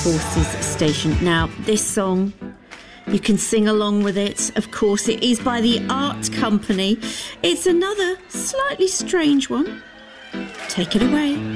Forces Station. Now, this song, you can sing along with it. Of course, it is by the Art Company. It's another slightly strange one. Take it away.